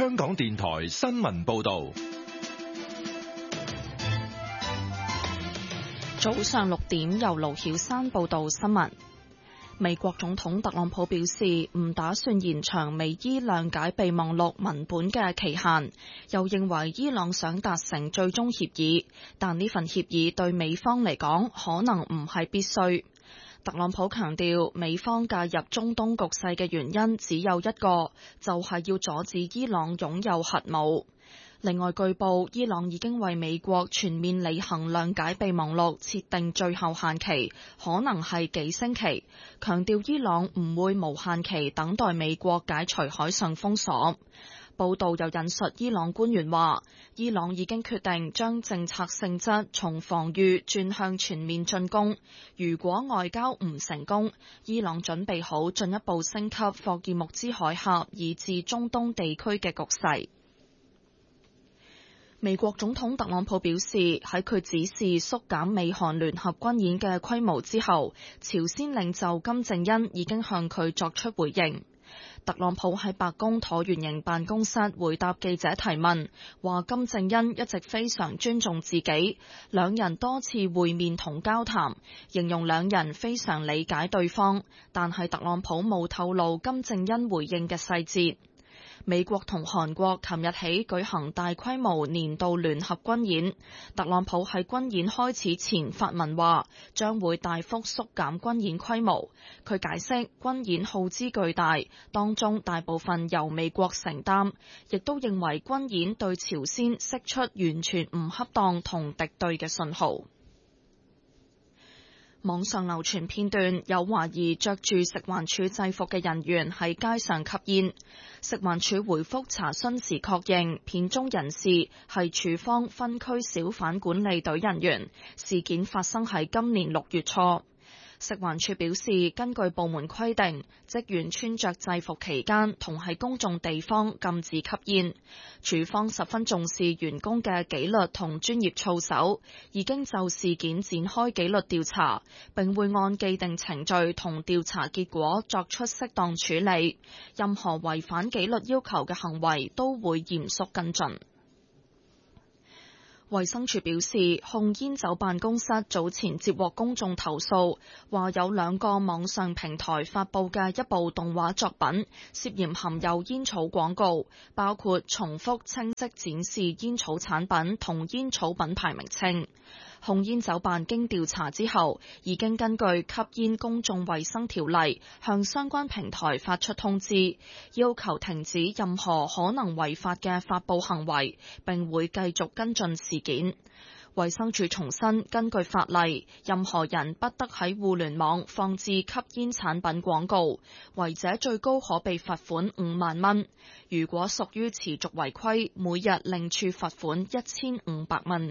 香港電台新聞報道。 早上6點，由盧曉珊報道新聞。美國總統特朗普表示唔打算延長美伊諒解備忘錄文本嘅期限，又認為伊朗想達成最終協議，但呢份協議對美方嚟講可能唔係必須。特朗普強調，美方介入中東局勢嘅原因只有一個，就係要阻止伊朗擁有核武。另外，據報伊朗已經為美國全面履行諒解備忘錄設定最後限期，可能係幾星期，強調伊朗唔會無限期等待美國解除海上封鎖。報道又引述伊朗官員話，伊朗已經決定將政策性質從防禦轉向全面進攻。如果外交唔成功，伊朗準備好進一步升級霍爾木茲海峽以至中東地區嘅局勢。美國總統特朗普表示，喺佢指示縮減美韓聯合軍演嘅規模之後，朝鮮領袖金正恩已經向佢作出回應。特朗普喺白宮橢圓形辦公室回答記者提問，話金正恩一直非常尊重自己，兩人多次會面同交談，形容兩人非常理解對方，但係特朗普冇透露金正恩回應嘅細節。美國同韓國琴日起舉行大規模年度聯合軍演，特朗普喺軍演開始前發文話將會大幅縮減軍演規模。佢解釋軍演耗資巨大，當中大部分由美國承擔，亦都認為軍演對朝鮮釋出完全唔恰當同敵對嘅信號。網上流傳片段，有懷疑着住食環署制服嘅人員喺街上吸煙。食環署回覆查詢時確認，片中人士係署方分區小販管理隊人員。事件發生喺今年6月初。食環署表示，根據部門規定，職員穿着制服期間同喺公眾地方禁止吸煙。署方十分重視員工嘅紀律同專業操守，已經就事件展開紀律調查，並會按既定程序同調查結果作出適當處理。任何違反紀律要求嘅行為都會嚴肅跟進。衛生署表示，控煙酒辦公室早前接獲公眾投訴，話有2個網上平台發佈嘅一部動畫作品涉嫌含有煙草廣告，包括重複清晰展示煙草產品同煙草品牌名稱。控煙酒辦經調查之後，已經根據吸煙公眾衛生條例向相關平台發出通知，要求停止任何可能違法嘅發佈行為，並會繼續跟進事件。衛生署重申，根據法例，任何人不得喺互聯網放置吸煙產品廣告，違者最高可被罰款5萬蚊。如果屬於持續違規，每日另處罰款1500蚊。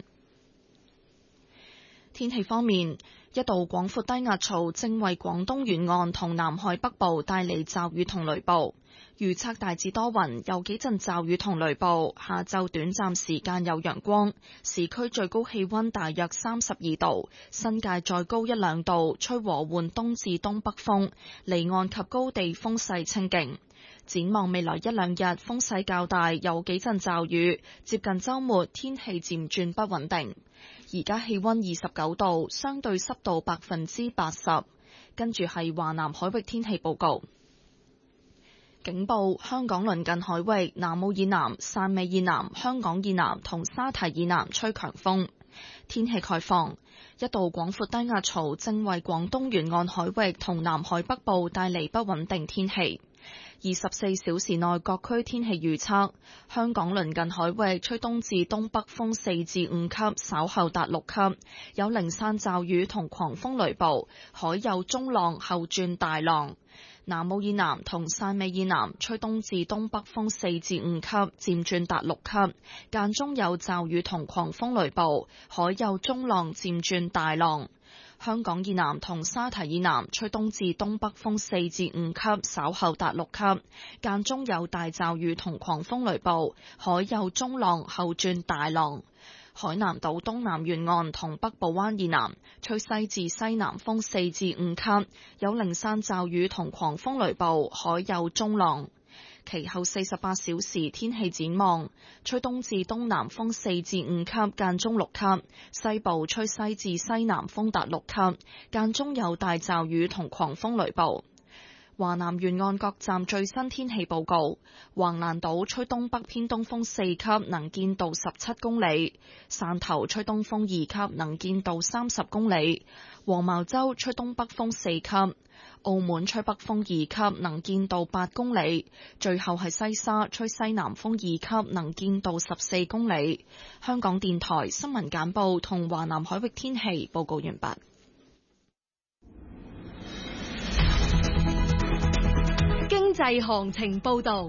天氣方面，一道廣闊低壓槽正為廣東沿岸同南海北部帶嚟驟雨同雷暴。預測大致多雲，有幾陣驟雨同雷暴，下晝短暫時間有陽光，市區最高氣溫大約32度，新界再高1-2度，吹和緩東至東北風，離岸及高地風勢清勁。展望未來1-2日風勢較大，有幾陣驟雨，接近週末天氣漸轉不穩定。而家氣溫29度，相對濕度80%。跟住係華南海域天氣報告。警報：香港鄰近海域、南澳以南、汕尾以南、香港以南同沙堤以南吹強風。天氣概況：一道廣闊低壓槽正為廣東沿岸海域同南海北部帶嚟不穩定天氣。24小時內各區天氣預測：香港鄰近海域吹東至東北風4至5級，稍後達6級，有零散驟雨同狂風雷暴，海有中浪後轉大浪。南澳以南同汕尾以南吹東至東北風4至5級，漸轉達6級，間中有驟雨同狂風雷暴，海有中浪漸轉大浪。香港以南同沙堤以南吹東至東北風4至5級，稍後達6級，間中有大驟雨同狂風雷暴，海有中浪後轉大浪。海南島東南沿岸同北部灣以南吹西至西南風4至5級，有零散驟雨同狂風雷暴，海有中浪。 其後48小時天氣展望，吹東至東南風4至5級，間中6級，西部吹西至西南風達6級，間中有大驟雨同狂風雷暴。華南沿岸各站最新天氣報告：橫瀾島吹東北偏東風4級，能見度17公里；汕頭吹東風2級，能見度30公里；黃茅洲吹東北風4級；澳門吹北風2級，能見度8公里；最後係西沙吹西南風2級，能見度14公里。香港電台新聞簡報同華南海域天氣報告完畢。 經濟行情報道。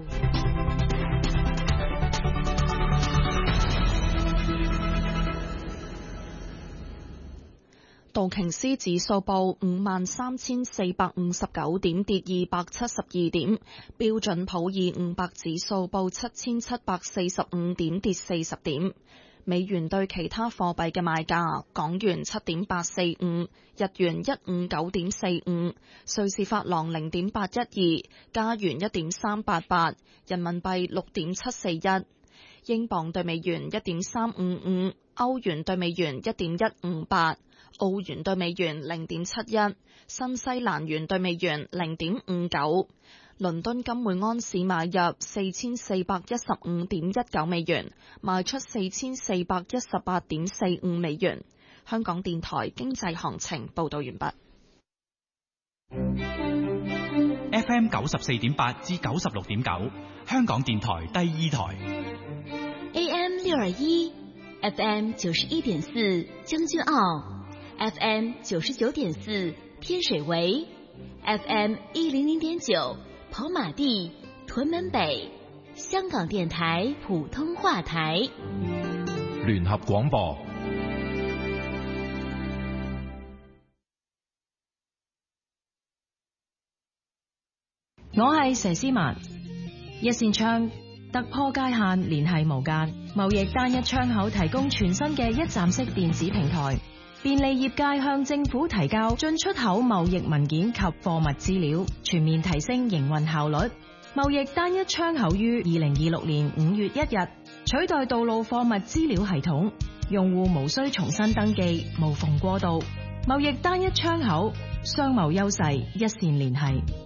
道瓊斯指數報53,459點，跌272點；標準普爾500指數報7,745點，跌40點。美元對其他貨幣嘅賣價：港元7.845，日元159.45，瑞士法郎0.812，加元1.388，人民幣6.741，英鎊對美元1.355，歐元對美元1.158，澳元對美元0.71，新西蘭元對美元0.59。倫敦金每安士買入4415.19美元，賣出4418.45美元。香港電台經濟行情報道完畢。 FM 94.8至96.9，香港電台第二台。 AM 621 FM 91.4將軍澳 FM 99.4天水圍 FM 100.9跑馬地、屯門北，香港電台普通話台， 聯合廣播。 我係佘詩曼，一扇窗突破界限，聯繫無間，貿易單一窗口提供全新嘅一站式電子平台，便利業界向政府提交進出口貿易文件及貨物資料，全面提升營運效率。貿易單一窗口於2026年5月1日取代道路貨物資料系統，用戶無需重新登記，無縫過渡。貿易單一窗口，商貿優勢一線聯繫。